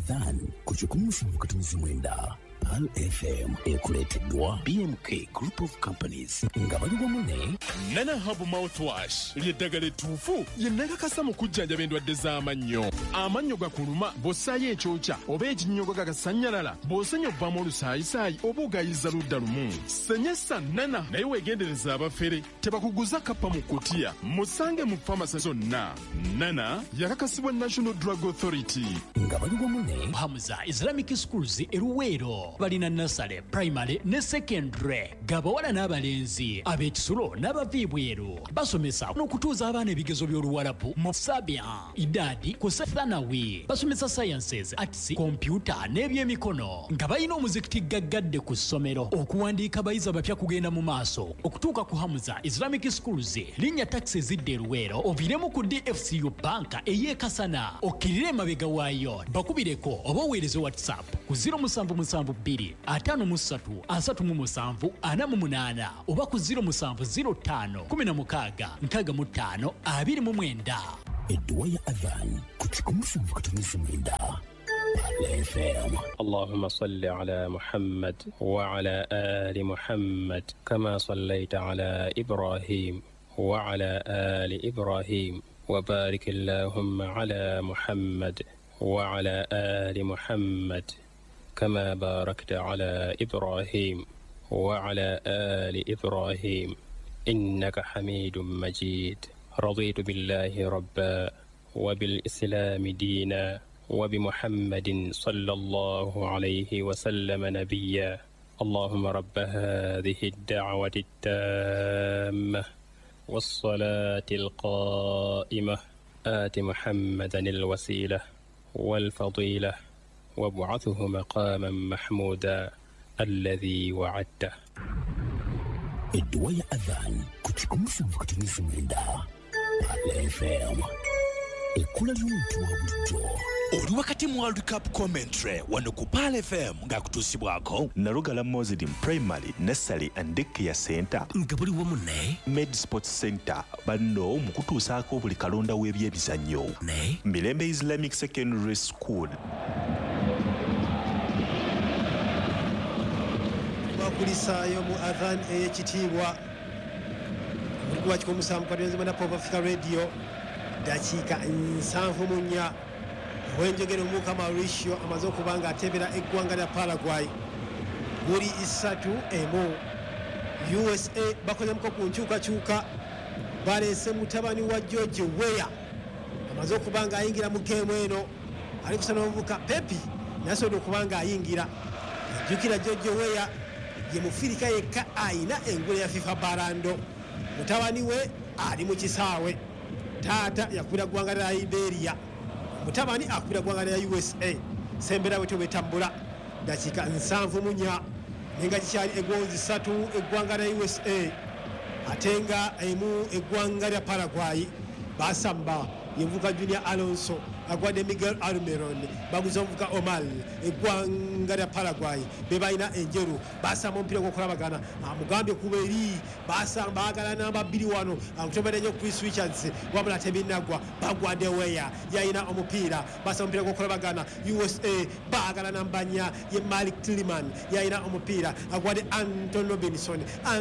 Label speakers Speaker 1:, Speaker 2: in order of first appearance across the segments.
Speaker 1: Adhan kuchikumusha mkatumizi mwenda Pal FM ekuleteddwa BMK Group of Companies nga bali wamu
Speaker 2: Nana Hub Mouthwash lyeddagala ettuufu lye nakakasa mu kujjanjaba endwadde z'amannyo. Amannyo gakuluma bw'ossaayo ekyokya oba ekinnyogo gagasanyalala bw'osenya ovaamu olusaayisaayi oba ogayiza ludda lumu. Senyesa Nana naye weegendereza abafere tebakuguza kappa mu kkutiya musange mu famasi zonna. Nana yakakasibwa National Drug Authority.
Speaker 1: nga bali wamu
Speaker 3: Hamza Islamic Schools eruweero balina nasale primary ne secondary gabawala n'abalenzi ab'ekisulo n'abaviibweru basomesa n'okutuuza abaana ebigezo by'oluwalabu mu Sabia idadi ku Thanawi basomesa sciences arts computer n'ebyemikono nga balina omuzikiti gaggadde ku ssomero okuwandiika abayizi abapya kugenda mu maaso okutuuka ku Hamza Islamic Schools linnya taxi zidde eruweero oviremu ku DFCU banka ey'ekasana okkirire emabega waayo bakubireko oba oweereze WhatsApp ku 0772 oba ku 0705166529.
Speaker 1: edduwa ya Adhan kuchikumusha mkatumizi mwenda Pal FM.
Speaker 4: اللهم صل على محمد وعلى آل محمد كما صليت على إبراهيم وعلى آل إبراهيم وبارك اللهم على محمد وعلى آل محمد كما باركت على إبراهيم وعلى آل إبراهيم إنك حميد مجيد. رضيت بالله ربا وبالإسلام دينا وبمحمد صلى الله عليه وسلم نبيا. اللهم رب هذه الدعوة التامة والصلاة القائمة آت محمدا الوسيلة والفضيلة وابعثه مقاما محمودا الذي وعدته.
Speaker 1: edduwa ya Adhan kuchikumusha mkatumizi mwenda Pal FM. Ekula ly'omuntu wa bulijjo.
Speaker 5: Oli wakati mu World Cup commentary wano ku Pal FM ng'akutuusibwako
Speaker 6: Narugala Mozidi Primary, Nursery and Daycare Center
Speaker 5: nga buli wamu ne
Speaker 6: Med Sports Center banno mu kutuusaako buli kalonda w'ebyemizannyo
Speaker 5: ne
Speaker 6: Mirembe Islamic Secondary School.
Speaker 7: Bakulisaayo mu Adhan ey'ekitiibwa omulikuwa kikomusa mukatwenzi mwana Pop Africa Radio dakiika 74 wenjogera omuka Mauricio amaze okuba nga atebera eggwanga lya Paraguay guli 3-1. USA bakozemuko ku nkyukakyuka baleese mutabani wa George Weah amaze okuba nga ayingira mu geemu eno ali kusana omuvuka Pepi nasobola okuba nga ayingira ajjukira George Weah ye mufirika yekka ayina engule ya FIFA Barando mutabani we ali mu kisaawe taata yakubira ggwanga lya Liberia mutabani akubira ggwanga lya USA sembera bwe tobetambula dakiika 74 nenga kikyali egonzi 3 eggwanga lya USA atenga emu eggwanga lya Paraguay basamba yevuka Junior Alonso agwade Miguel Almiron baguza omuvuka Omar eggwanga lya Paraguay bebalina enjeru basamba omupiira gw'okulabagana amugambye kuba eri basamba agala namba 2 wano akutomera nnyo Chris Richards wabula tebinagwa bagwade Weah yayina omupiira basamba omupiira gw'okulabagana USA bagala namba 4 ye Malik Tillman yayina omupiira agwade Anton Robinson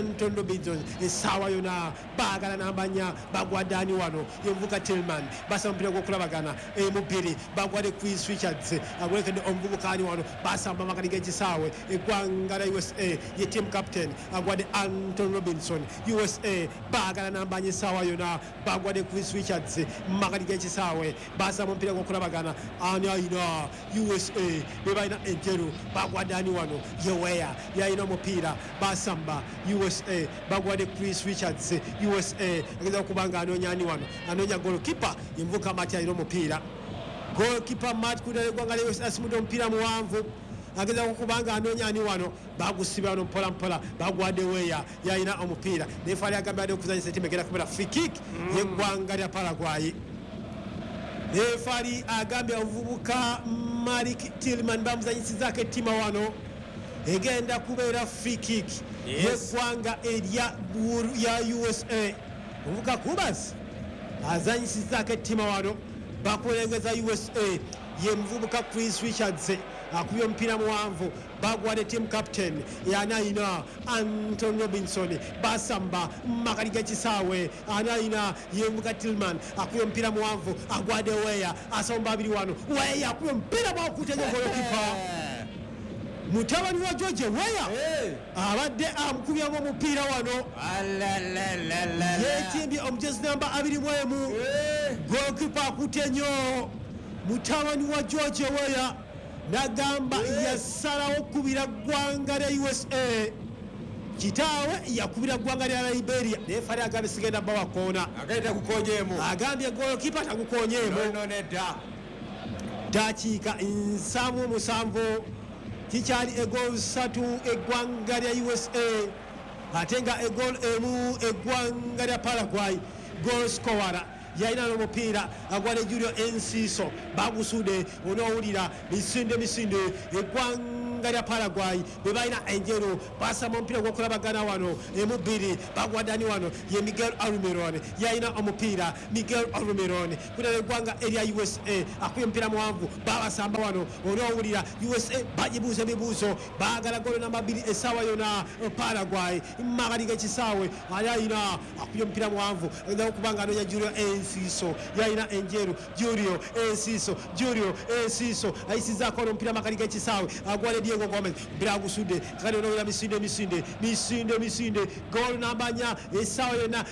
Speaker 7: esawa yona bagala namba 4 bagwade ani wano yevuka Tillman basamba omupiira gw'okulabagana mubiri bagwade Chris Richards agwekende omuvubukani wano basamba makati g'ekisaawe eggwanga lya USA ye team captain agwade Anton Robinson USA bagala namba 4 esaawa yona bagwade Chris Richards makati g'ekisaawe basamba omupiira gw'okulabagana ani ayina USA bebalina enjeru bagwade ani wano ye Weah yayina omupiira basamba USA bagwade Chris Richards USA ageza okuba nga anoonya ani wano anoonya goalkeeper yemuvuka Mati ayina omupiira goalkeeper Matt kudala eggwanga lya USA asimudde omupiira muwanvu ageza okuba nga anoonya ani wano bagusiba wano mpola mpola bagwadde Weah yayina omupiira nefaali agambye adde okuzanyisa ettiimu egenda kubera free kick yeggwanga lya Paraguay. Nefaali agambye omuvubuka Malik Tillman bamuzanyisizaako ettima wano egenda kubeera free kick yeggwanga erya USA. Omuvubuka Kubas azanyisizaako ettima wano bakulengeza USA ye muvubuka Chris Richards akubye omupiira muwanvu bagwadde team captain yanayina Anton Robinson basamba makali g'ekisaawe anayina ye muvubuka Tillman akubye omupiira muwanvu agwadde Weya asomba abiri wano Weya akubye omupiira bwakutenya golokipa mutabani wa George Weya abadde amukubyamu omupiira wano yetimbye omujezi namba 21 golokipa akutenyo mutabani wa George Weya nagamba yasalawo kubira ggwanga lya USA kitaawe yakubira ggwanga lya Liberia nefale agambye sigenda bawakoona
Speaker 8: agenda kukonyeemu
Speaker 7: agambye golokipa tagukonyeemu
Speaker 8: nedda
Speaker 7: dakiika 7 kikyali egoolu 3 eggwanga lya USA ate nga egoolu emu eggwanga lya Paraguay goal scorer yalina n'omupiira agwala Julio Enciso bagusudde onoowulira misinde eggwanga lya Paraguay bwe balina enjeru basama omupiira gw'okulabagana wano emu 2 bagwaddani wano ye Miguel Almiron yalina omupiira Miguel Almiron kunala eggwanga erya USA akuye omupiira muwanvu babasamba wano onoowulira USA bagibuuza ebibuuzo baagala golo namba 2 essaawa yona Paraguay magali g'ekisaawe ayalina akuye omupiira muwanvu agenda okubanga anonya Julio Enciso yalina enjeru Julio Enciso ayisizaako omupiira magali g'ekisaawe agwala Diego Gomez mpira agusudde kakati onoowulira misinde goal namba 4 essaawa yona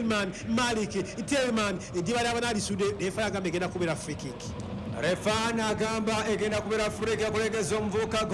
Speaker 7: Tillman eddiba lyaba nalisudde refa yagamba egenda kubeera free kick
Speaker 8: refa n'agamba egenda kubeera free kick akulegeza omuvubuka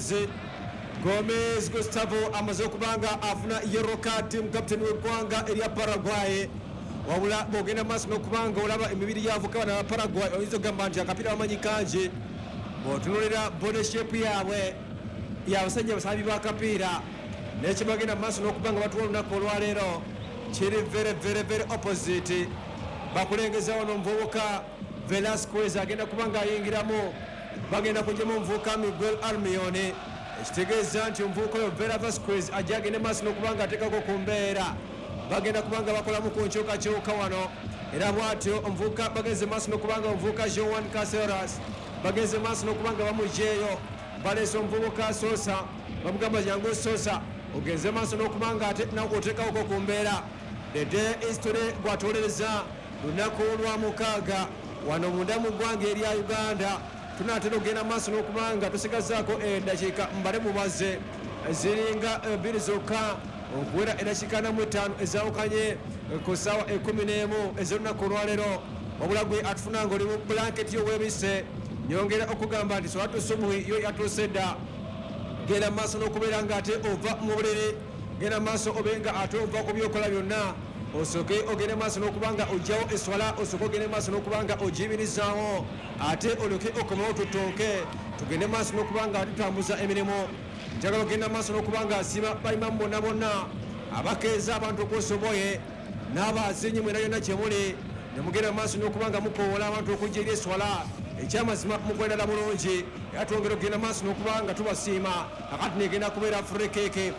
Speaker 8: Gomez Gustavo amaze okubanga afuna yellow card mu captain w'eggwanga erya Paraguay wabula bw'ogenda maaso n'okubanga olaba emibiri y'avuka bana ba Paraguay oyinza okugamba nti akapiira bamanyi kangi bw'otunuulira body shape yaabwe y'abasajja basabi b'akapiira n'ekibagenda maaso n'okubanga batuwa olunaku olwaleero kiri very opposite bakulengeza wano omuvubuka Velasquez agenda kubanga ayingiramu bagenda kugyamu omuvubuka Miguel Almiron ekitegeeza nti omuvubuka oyo Velasquez ajja agende maaso n'okubanga ateekako ku mbeera bagenda kubanga bakolamu ku nkyukakyuka wano era bwatyo omuvubuka bagenze maaso n'okubanga omuvubuka Joan Caceres bagenze maaso n'okubanga bamugyeyo baleese omuvubuka Sosa bamugamba jangu Sosa ogenze maaso n'okubanga ate nakuoteekawoko ku mbeera the day is today gwatolereza lunaku lwa 6 wano munda mu ggwanga erya Uganda tunaatera okugenda maaso n'okubanga tusigazaako eddakiika mbale mubaze ziringa 2 zokka okuwera eddakiika 45 ezawukanye ku ssaawa 11 ez'olunaku olwaleero wabula gwe atufuna ng'oli mu blanketi y'obwebise nyongera okugamba nti salatu subuhi yo yatuuse dda genda maaso n'okubeera ng'ate ova mu buliri genda maaso obenga ate ova ku byokola byonna osooke ogende maaso n'okubanga ojjawo eswala osooke ogende maaso n'okubanga ogibirizaawo ate olyoke okomewo tutooke tugende maaso n'okubanga tutambuza emirimu njagala ogenda maaso n'okubanga asiima bayimamu bonna abakeeza abantu okwosoboye n'abazinyi mwena yonna gye muli ne mugenda maaso n'okubanga mukoowola abantu okujja eri eswala ekyamazima mukwendala bulungi era twongera okugenda maaso n'okubanga tubasiima akati negenda kubeera free kick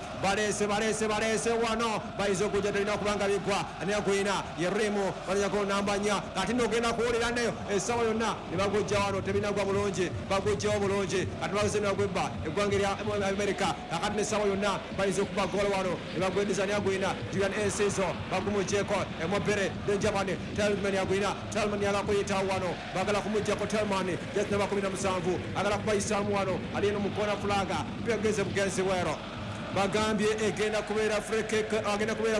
Speaker 8: baleese wano bayiza okujja talina okubanga bigwa aniyagwina yerimu balinago namba 4 kati nogenda kuwulira neyo essaawa yonna ne bagujja wano tebinagwa bulungi bagujjawo bulungi kati baze nagwebba eggwanga erya America akati n'essaawa yonna bayiza okuba golo wano ne bagwendiza aniyagwina Julian Enciso bagumugyeko emobere Benjamin Tillman yagakuyitawo wano bagala kumuggyako Tillman just namba 17 agala kubayisaamu wano alina omukona fulaga byogeze bugenzi bwero bagambye egenda kubeera free kick agenda kubeera